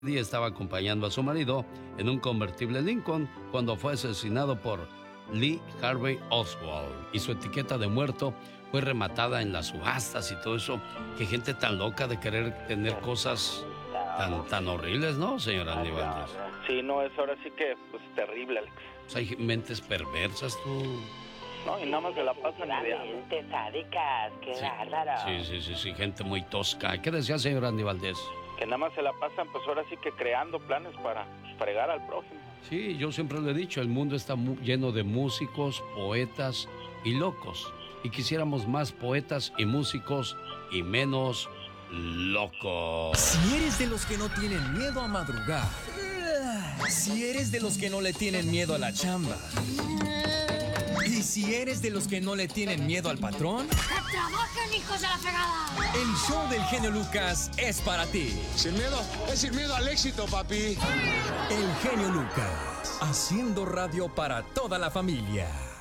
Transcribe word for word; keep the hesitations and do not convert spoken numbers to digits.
Día estaba acompañando a su marido en un convertible Lincoln cuando fue asesinado por Lee Harvey Oswald y su etiqueta de muerto fue rematada en las subastas y todo eso. Qué gente tan loca de querer tener cosas tan, tan horribles, ¿no, señora Andy Valdés? Sí, no, es ahora sí que pues terrible, Alex. Pues hay mentes perversas, tú. No, y nada más se la pasan ideando. Mentes sádicas, qué Sí, bárbaro. sí, sí, sí, sí, gente muy tosca. ¿Qué decía, señora Andy Valdés? Que nada más se la pasan, pues ahora sí que creando planes para fregar al prójimo. Sí, yo siempre lo he dicho, el mundo está mu- lleno de músicos, poetas y locos. Y quisiéramos más poetas y músicos y menos locos. Si eres de los que no tienen miedo a madrugar, si eres de los que no le tienen miedo a la chamba, y si eres de los que no le tienen miedo al patrón, ¡que trabajen, hijos de la fregada! el show del genio Lucas es para ti. Sin miedo, es sin miedo al éxito, papi. El genio Lucas, haciendo radio para toda la familia.